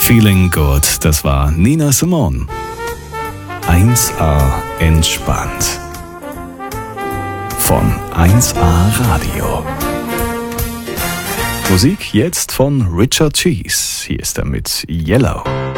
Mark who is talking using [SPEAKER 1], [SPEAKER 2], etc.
[SPEAKER 1] Feeling Good, das war Nina Simone. 1A entspannt. Von 1A Radio. Musik jetzt von Richard Cheese. Hier ist er mit Yellow.